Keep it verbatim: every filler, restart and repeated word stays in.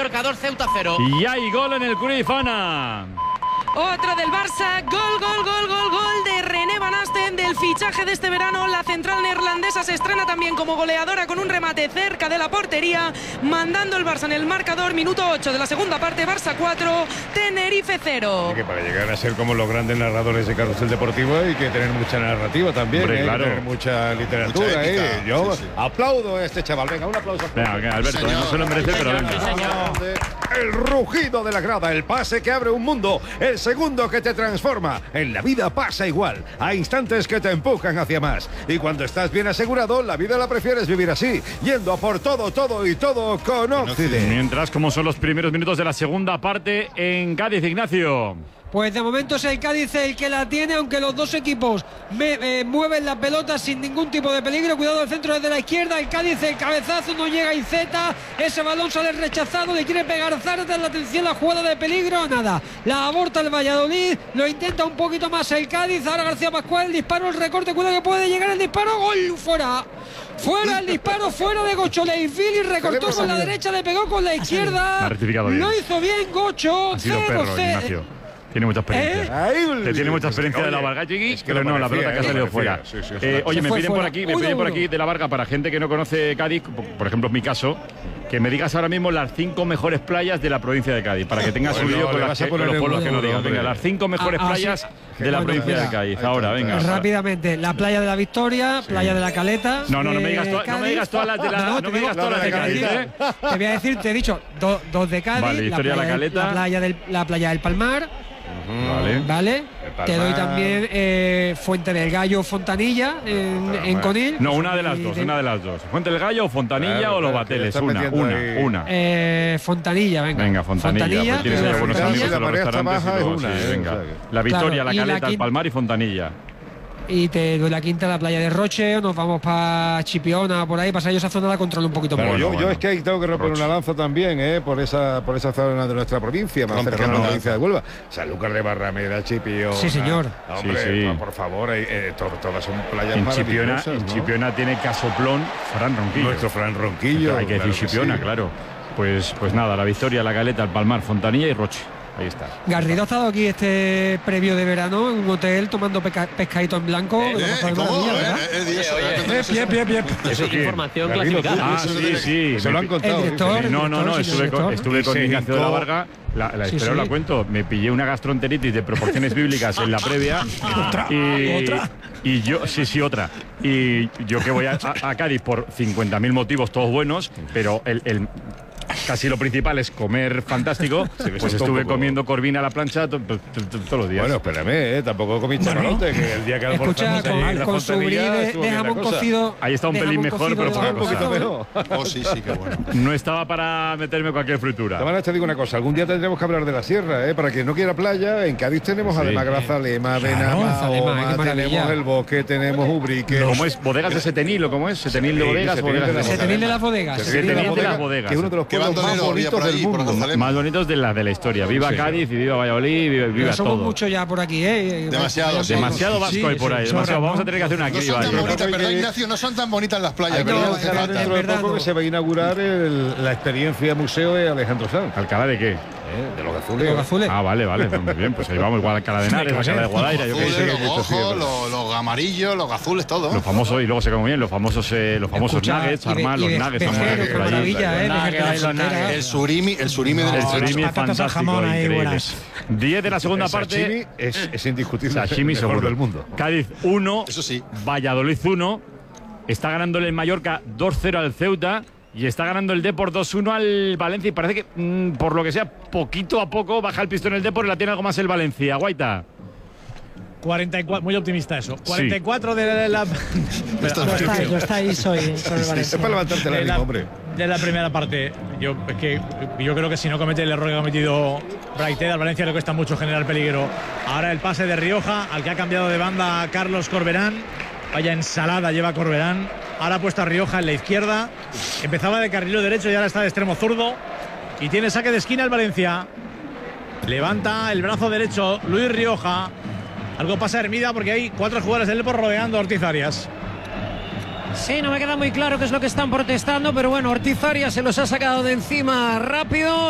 Mallorca dos, Ceuta cero. Y hay gol en el Curifana. Otro del Barça, gol, gol, gol, gol, gol de René Van Asten, del fichaje de este verano. La central neerlandesa se estrena también como goleadora con un remate cerca de la portería, mandando el Barça en el marcador. Minuto ocho de la segunda parte, Barça cuatro, Tenerife cero. Y que para llegar a ser como los grandes narradores de Carrusel Deportivo hay que tener mucha narrativa también. Hombre, ¿eh? claro. Hay que tener mucha literatura. Mucha ética. ¿eh? Yo Sí, sí. aplaudo a este chaval. Venga, un aplauso. Venga, venga, Alberto, Señor. no se lo merece, pero venga. El rugido de la grada, el pase que abre un mundo, el segundo que te transforma. En la vida pasa igual. Hay instantes que te empujan hacia más. Y cuando estás bien asegurado, la vida la prefieres vivir así, yendo a por todo, todo y todo con Occident. Mientras, como son los primeros minutos de la segunda parte en Cádiz, Ignacio. Pues de momento es el Cádiz el que la tiene, aunque los dos equipos me, eh, mueven la pelota sin ningún tipo de peligro. Cuidado, el centro desde la izquierda, el Cádiz, el cabezazo, no llega Iceta, ese balón sale rechazado, le quiere pegar Zarate, la atención, la jugada de peligro, nada, la aborta el Valladolid, lo intenta un poquito más el Cádiz, ahora García Pascual, el disparo, el recorte, cuidado que puede llegar el disparo, gol, fuera. Fuera el disparo, fuera de Gocho Leifili, recortó con la derecha, le pegó con la izquierda, Ha rectificado bien. lo hizo bien Gocho, Ha sido cero perro, cero. Ignacio. Tiene mucha experiencia. Ahí, Te tiene mucha pues, experiencia de la oye, Varga, Chiqui, es que pero lo no, la parecía, pelota que ha eh, salido lo fuera. parecía, sí, sí, Eh, sí. oye, Se me fue piden por fuera. aquí, me Uno, piden por uno. aquí de la Varga, para gente que no conoce Cádiz, por por ejemplo, en mi caso, que me digas ahora mismo las cinco mejores playas de la provincia de Cádiz, para que tengas un Bueno, lío le con, las vas a que, con poner los en pueblos un que no euro, digas. hombre. Venga, las cinco mejores Ah, ah, playas sí. de la Bueno, provincia de mira, Cádiz. hay Ahora, tantas. venga. Pues rápidamente, la playa de la Victoria, playa de la Caleta. No, no, no me de digas, to- no me Cádiz. digas todas las de la, no, te me digo- digas todas las de Cádiz, ¿eh? Te voy a decir, te he dicho do- dos de Cádiz, Vale, la, Victoria, playa la del- Caleta. la playa del, la playa del Palmar, Vale. ¿vale? Palmar. Te doy también eh, Fuente del Gallo, Fontanilla, en, en Conil. No, una de las dos, una de las dos. Fuente del Gallo, Fontanilla Claro, o Los claro, que ya Bateles. están Una, metiendo una, ahí. una. Eh, Fontanilla, venga. Venga, Fontanilla, pues tienes eh, ahí buenos Fontanilla. amigos Si la en los pareja está restaurantes. baja, y luego, es una, sí, ¿eh? venga. O sea que- La Victoria, Claro, la y la Caleta, el quin- Palmar y Fontanilla. Y te doy la quinta, la playa de Roche, o nos vamos para Chipiona, por ahí, para esa zona la controlo un poquito Claro, más. yo, Bueno, yo bueno. es que ahí tengo que romper Roche. una lanza también, ¿eh? Por esa, por esa zona de nuestra provincia, más Rompe, cercana a la rompe provincia de Huelva. Sanlúcar de Barrameda, Chipiona. Sí, señor. Hombre, Sí, sí. por- por favor, eh, eh, to- todas son playas En Chipiona, maravillosas, en ¿no? Chipiona tiene Casoplón, Fran Ronquillo. Nuestro Fran Ronquillo. Hay que claro decir Chipiona, sí. claro. Pues, pues nada, la Victoria, la Caleta, el Palmar, Fontanilla y Roche. Ahí está. Garrido ha estado aquí este previo de verano en un hotel tomando peca- pescadito en blanco. que lo ¿Eh? pasó de ¿Cómo? maravilla, ¿verdad? Eh, eh, di eso, Oye, eh, oye. eso. Bien, bien, bien. Eso es quién? información Garrido, clasificada. Ah, sí, sí. Se lo han contado. El director, dice. No, no, no, director, estuve con, director. estuve con Y se Ignacio de la hincó. Varga. La, la Sí, espera, sí. la cuento. Me pillé una gastroenteritis de proporciones bíblicas en la previa. Otra, y, otra. Y yo, sí, sí, otra. Y yo que voy a, a- a Cádiz por cincuenta mil motivos, todos buenos, pero el. el casi lo principal es comer fantástico. Sí, que Pues se estuve un poco- comiendo corvina a la plancha to- to- to- to- todos los días. Bueno, espérame, ¿eh? Tampoco comí chamarote, que el día que Escucha, almorzamos ahí en la con, con su brie fontanilla de, estuvo de bien la jamón cosa. cocido. Ahí está un de pelín jamón mejor, cocido pero de poca Un jamón cosa. poquito cocido. mejor. Oh, sí, sí, qué bueno. No estaba para meterme cualquier fritura. Tamara, te digo una cosa, algún día tendremos que hablar de la sierra, ¿eh? Para quien no quiera playa, en Cádiz tenemos Sí. además Grazalema, Grazalema, Benamahoma, qué maravilla. tenemos el Bosque, tenemos Ubrique. ¿Cómo es? ¿Bodegas de Setenil o cómo es? ¿Setenil de Sí, bodegas? Setenil bodegas de de las Se bodegas. te viene las bodegas. Que se viene te Setenil viene de las las bodegas. Que es uno de los ¿Qué pueblos más bandolero había bonitos por del allí, por mundo. Grazalema? Más bonitos de la de la historia. Viva Sí. Cádiz y viva Valladolid, viva, viva Pero somos todo. muchos ya por aquí, ¿eh? Demasiado, sí. Demasiado vasco Sí, hay por ahí. sí, Demasiado. sobra, Vamos ¿no? a tener que hacer una No son criba. tan yo creo. bonitas, que- ¿verdad, Ignacio? No son tan bonitas las playas, Hay que ¿verdad? pensar verdad, dentro es de verdad, poco no. que se va a inaugurar el- la experiencia museo de Alejandro Sanz, ¿Alcalá de qué? ¿eh? de los azules. Los azules. Ah, vale, vale. pues Muy bien, pues ahí vamos. Igual Alcalá de Henares, la Sala de Guadaira, yo qué Azules, sé. los mucho sí, ojos, es verdad. los, los amarillos, los azules, todo. Los famosos, y luego se come bien, los famosos, eh, los famosos Escucha, nuggets, y ve- Armar, y los ve- nuggets. Vejero, vamos a ver qué por allí. maravilla, ¿eh? Los Vejero de la nuggets, los frontera. nuggets. El surimi, el surimi del El estrecho. surimi patatas al fantástico, jamón ahí, increíble. buenas. diez de la segunda El parte. sashimi es, es indiscutible. Sashimi el mejor seguro. del mundo. Cádiz uno, Eso sí. Valladolid uno. Está ganándole el Mallorca dos cero al Ceuta. Y está ganando el Depor dos uno al Valencia. Y parece que, mm, por lo que sea, poquito a poco baja el pistón el Depor y la tiene algo más el Valencia. Guaita. cuarenta y cuatro, muy optimista eso. cuarenta y cuatro de la. Esto de es la- ficción. Yo está ahí soy con el Es Valencia. para levantarte el de ánimo, la- hombre. de la primera parte. Yo, es que, yo creo que si no comete el error que ha cometido Braithwaite, al Valencia le cuesta mucho generar peligro. Ahora el pase de Rioja, al que ha cambiado de banda Carlos Corberán. Vaya ensalada lleva Corberán. Ahora ha puesto a Rioja en la izquierda. Empezaba de carrilero derecho y ahora está de extremo zurdo. Y tiene saque de esquina el Valencia. Levanta el brazo derecho Luis Rioja. Algo pasa a Hermida porque hay cuatro jugadores del Depor rodeando a Ortiz Arias. Sí, no me queda muy claro qué es lo que están protestando, pero bueno, Ortiz Arias se los ha sacado de encima rápido.